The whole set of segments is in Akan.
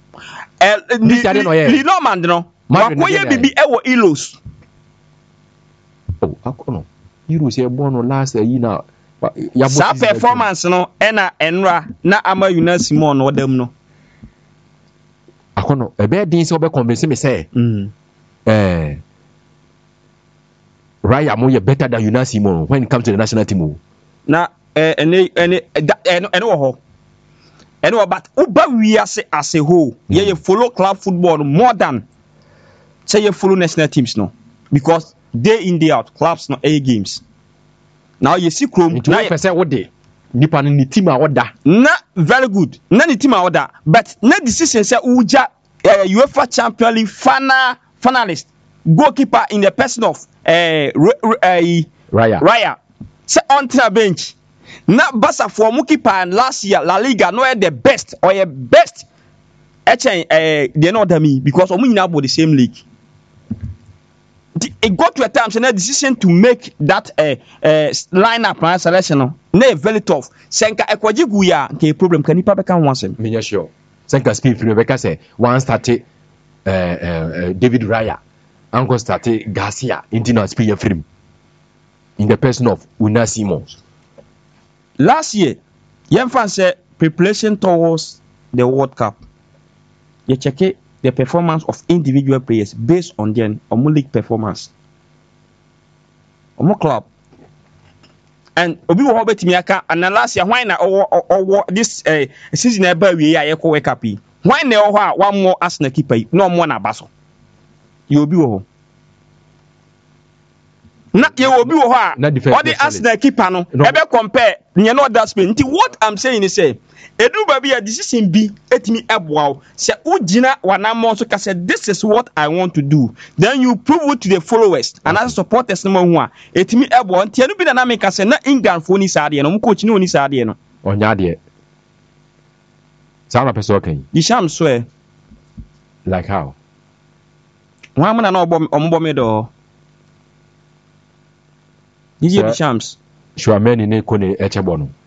Normand no. Makoye bibi ewo Ilos. Oh, akono. Ilos e born last year na. Sa performance no ena enra na ama Una Simon no dem no. Akono ebe din se obe convince me say. Raya mo ye better than Una Simon when it comes to the national team. Na eno ho. Eno but uba wiase as a whole. You follow club football more than say you follow national teams no. Because day in day out clubs no A games. Now you see Chrome. Now you say what day? Nipa ni team order. Na very good. Na ni team order. But na decision say uja UEFA Champions League finalist goalkeeper in the person of Raya. Say on the bench. Na Barca for keeper last year La Liga no the best or your best. They know what I mean because we now about the same league. It got to a time so na decision to make that lineup and selection no very tough. Senka ekwaji guya ke problem kan nipa beka ho asem. Me sure. Senka speed free beka say one started David Raya. Uncle started Garcia into na speed free in the person of Una Simons. Last year, Yemfan said preparation towards the World Cup. You check it, the performance of individual players based on their league performance. Omo club. And Obi wo hobet miaka and last year why na this season eba we ya yeko wake up. Why na ho one more Arsenal keeper no more na baso. You Obi wo. Na ye Obi wo ha. All the Arsenal keeper no ebe compare nye no that Spain. What I'm saying is say edu baby a decision bi etimi eboa say ugina wanamo so ka say this is what I want to do, then you prove it to the followers and as supporters no ho a etimi eboa ntia no bi na make say na England fo ni saade no coach ni oni saade no onya de sama person kan di sham so like how wa mo na ombo me do di shams sure many ne ko ne echebo no.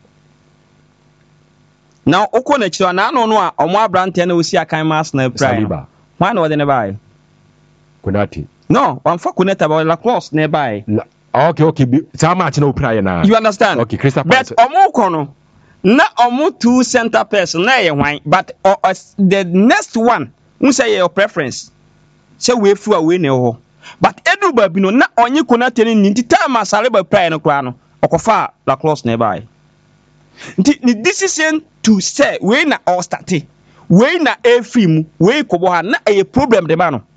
Now, Okona Chua, na no omo abrante na osi akan mas na prime. Why no dey buy? Kunati. No, one for Kuneta about La Crosse nearby. Okay. So much no prayer now. You understand? Okay, Crystal. But omo kono na omo two center person na ye wan, but the next one, who say your preference. Say we fu away ne ho. But edu ba bi no na onye Kunati ni nti time asale ba prayer no kra no. Okofa La Crosse nearby. The decision to say we na all start we na free mu we ko bo ha na a problem de ba no